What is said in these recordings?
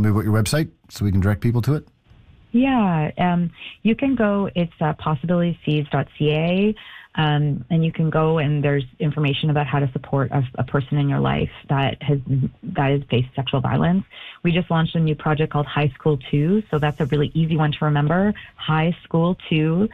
me about your website so we can direct people to it? Yeah, you can go, it's possibilityseeds.ca, and you can go and there's information about how to support a person in your life that has faced sexual violence. We just launched a new project called High School 2, so that's a really easy one to remember, High School 2,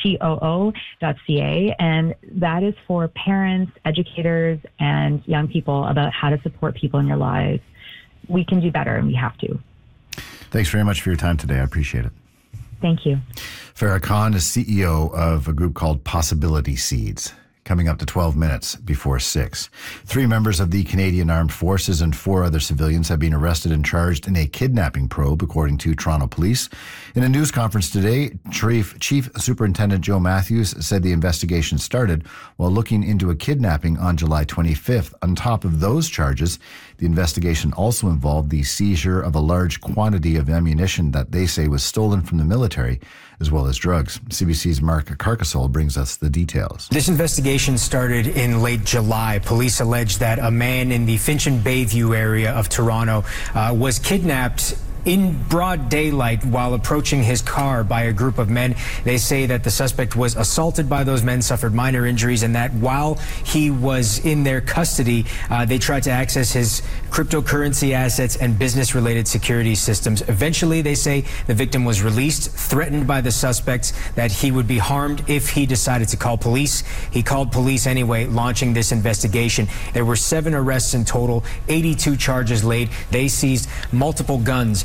TOO.ca, and that is for parents, educators, and young people about how to support people in your lives. We can do better, and we have to. Thanks very much for your time today. I appreciate it. Thank you. Farah Khan is CEO of a group called Possibility Seeds. Coming up to 12 minutes before 6. 3 members of the Canadian Armed Forces and 4 other civilians have been arrested and charged in a kidnapping probe, according to Toronto Police. In a news conference today, Chief Superintendent Joe Matthews said the investigation started while looking into a kidnapping on July 25th. On top of those charges, the investigation also involved the seizure of a large quantity of ammunition that they say was stolen from the military, as well as drugs. CBC's Mark Carcassol brings us the details. This investigation started in late July. Police allege that a man in the Finch and Bayview area of Toronto was kidnapped in broad daylight while approaching his car by a group of men. They say that the suspect was assaulted by those men, suffered minor injuries, and that while he was in their custody, they tried to access his cryptocurrency assets and business-related security systems. Eventually, they say the victim was released, threatened by the suspects that he would be harmed if he decided to call police. He called police anyway, launching this investigation. There were 7 arrests in total, 82 charges laid. They seized multiple guns,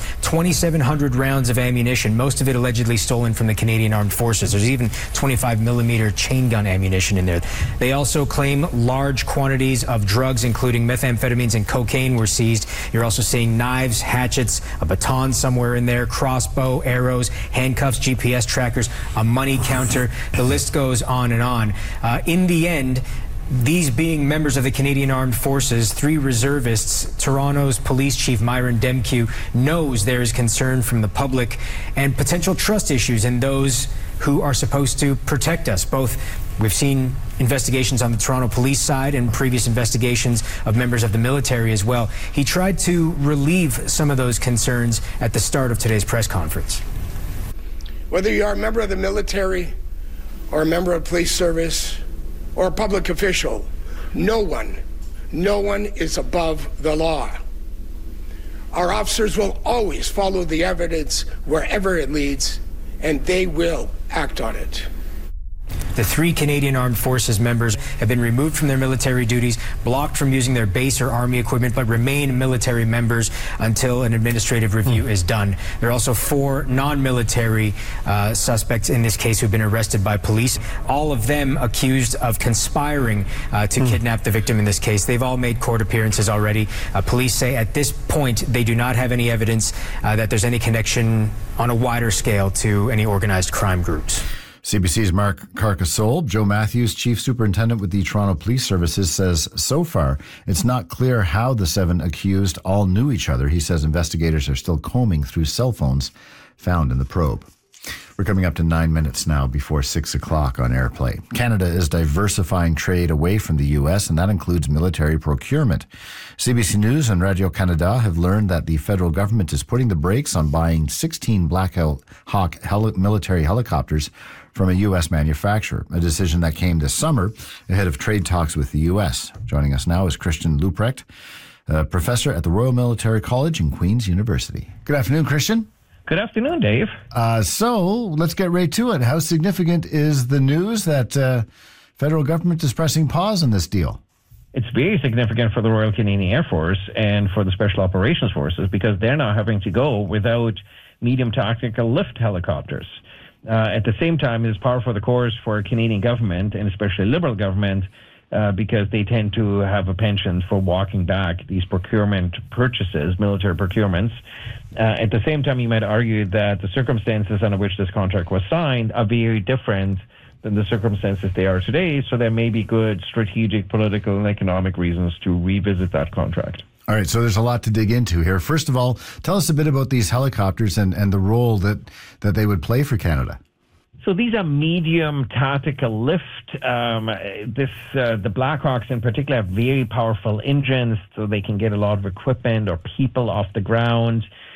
2,700 rounds of ammunition, most of it allegedly stolen from the Canadian Armed Forces. There's even 25-millimeter chain gun ammunition in there. They also claim large quantities of drugs, including methamphetamines and cocaine, were seized. You're also seeing knives, hatchets, a baton somewhere in there, crossbow, arrows, handcuffs, GPS trackers, a money counter. The list goes on and on. In the end, these being members of the Canadian Armed Forces, 3 reservists, Toronto's police chief Myron Demkiw knows there is concern from the public and potential trust issues in those who are supposed to protect us. Both, we've seen investigations on the Toronto police side and previous investigations of members of the military as well. He tried to relieve some of those concerns at the start of today's press conference. Whether you are a member of the military or a member of police service or a public official, no one is above the law. Our officers will always follow the evidence wherever it leads, and they will act on it. The 3 Canadian Armed Forces members have been removed from their military duties, blocked from using their base or army equipment, but remain military members until an administrative review is done. There are also 4 non-military suspects in this case who've been arrested by police, all of them accused of conspiring to kidnap the victim in this case. They've all made court appearances already. Police say at this point they do not have any evidence that there's any connection on a wider scale to any organized crime groups. CBC's Mark Carcassol. Joe Matthews, Chief Superintendent with the Toronto Police Services, says so far it's not clear how the 7 accused all knew each other. He says investigators are still combing through cell phones found in the probe. We're coming up to 9 minutes now before 6 o'clock on Airplay. Canada is diversifying trade away from the U.S., and that includes military procurement. CBC News and Radio-Canada have learned that the federal government is putting the brakes on buying 16 Black Hawk military helicopters from a U.S. manufacturer, a decision that came this summer ahead of trade talks with the U.S. Joining us now is Christian Leuprecht, professor at the Royal Military College in Queen's University. Good afternoon, Christian. Good afternoon, Dave. So let's get right to it. How significant is the news that federal government is pressing pause on this deal? It's very significant for the Royal Canadian Air Force and for the Special Operations Forces because they're now having to go without medium tactical lift helicopters. At the same time, it's power for the course for Canadian government and especially Liberal government because they tend to have a penchant for walking back these procurement purchases, military procurements. At the same time, you might argue that the circumstances under which this contract was signed are very different than the circumstances they are today, so there may be good strategic, political, and economic reasons to revisit that contract. All right, so there's a lot to dig into here. First of all, tell us a bit about these helicopters and the role that they would play for Canada. So these are medium tactical lift. The Blackhawks in particular have very powerful engines, so they can get a lot of equipment or people off the ground.